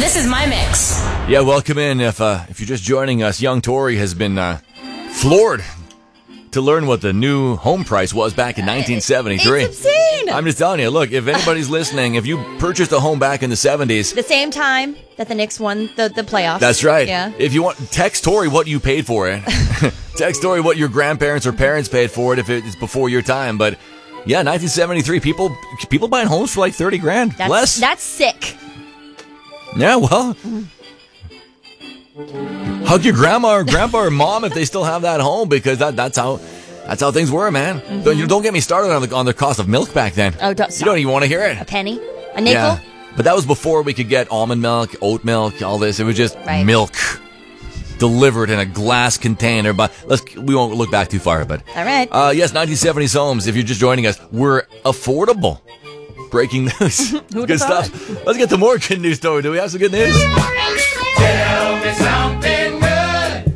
This is my mix. Yeah, welcome in. If you're just joining us, young Tori has been floored to learn what the new home price was back in 1973. It's obscene. I'm just telling you, look, if anybody's listening, if you purchased a home back in the 70s... The same time that the Knicks won the playoffs. That's right. Yeah. If you want, text Tori what you paid for it. Text Tori what your grandparents or parents paid for it if it's before your time. But yeah, 1973, people buying homes for like 30 grand. Less. That's sick. Yeah, well... Hug your grandma or grandpa or mom if they still have that home, because that's how things were, man. Mm-hmm. Don't get me started on the cost of milk back then. Oh, you don't even want to hear it. A penny? A nickel? Yeah. But that was before we could get almond milk, oat milk, all this. It was just milk delivered in a glass container. But we won't look back too far. But all right. Yes, 1970s homes, if you're just joining us, were affordable. Breaking news. Good stuff. Let's get to more good news story. Do we have some good news? Tell me something good.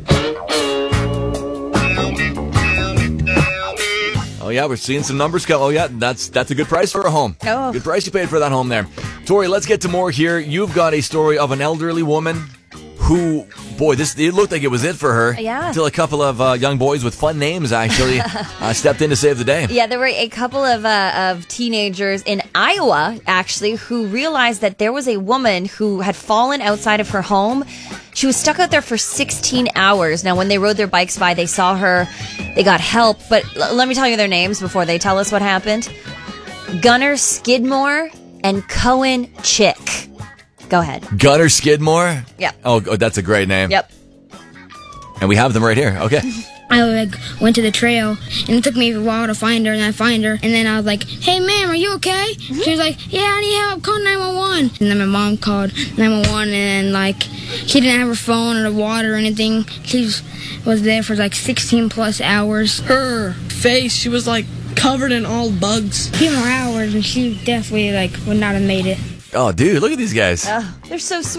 Oh yeah, we're seeing some numbers come. Oh yeah, that's a good price for a home. Oh. Good price you paid for that home there. Tori, let's get to more here. You've got a story of an elderly woman who, boy, it looked like it was it for her. Yeah. Until a couple of young boys with fun names actually stepped in to save the day. Yeah, there were a couple of teenagers in Iowa, actually, who realized that there was a woman who had fallen outside of her home. She was stuck out there for 16 hours. Now, when they rode their bikes by, they saw her. They got help. But let me tell you their names before they tell us what happened. Gunnar Skidmore and Cohen Chick. Go ahead. Gunnar Skidmore? Yep. Oh, that's a great name. Yep. And we have them right here. Okay. I went to the trail, and it took me a while to find her, and I find her, and then I was like, "Hey, ma'am, are you okay?" She was like, "Yeah, I need help, call 911." And then my mom called 911, and she didn't have her phone or the water or anything. She was there for 16 plus hours. Her face, she was covered in all bugs. A few more hours, and she definitely would not have made it. Oh, dude, look at these guys. Oh, they're so sweet.